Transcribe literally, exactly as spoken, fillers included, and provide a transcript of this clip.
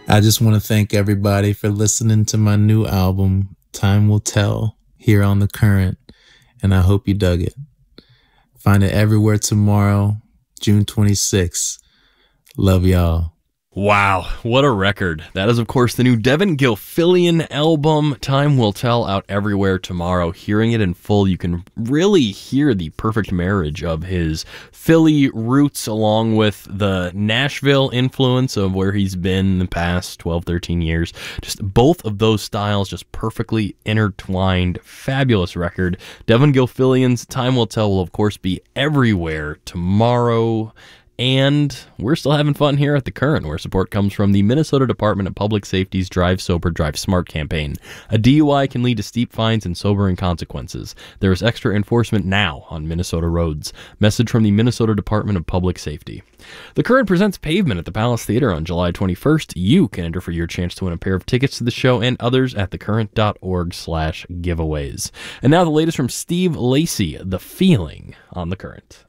I just want to thank everybody for listening to my new album, Time Will Tell, here on The Current, and I hope you dug it. Find it everywhere tomorrow, June twenty-sixth. Love y'all. Wow, what a record. That is, of course, the new Devin Gilfillian album, Time Will Tell, out everywhere tomorrow. Hearing it in full, you can really hear the perfect marriage of his Philly roots along with the Nashville influence of where he's been the past twelve, thirteen years. Just both of those styles just perfectly intertwined. Fabulous record. Devin Gilfillian's Time Will Tell will, of course, be everywhere tomorrow. And we're still having fun here at The Current, where support comes from the Minnesota Department of Public Safety's Drive Sober, Drive Smart campaign. A D U I can lead to steep fines and sobering consequences. There is extra enforcement now on Minnesota roads. Message from the Minnesota Department of Public Safety. The Current presents Pavement at the Palace Theater on July twenty-first. You can enter for your chance to win a pair of tickets to the show and others at thecurrent.org slash giveaways. And now the latest from Steve Lacy, The Feeling, on The Current.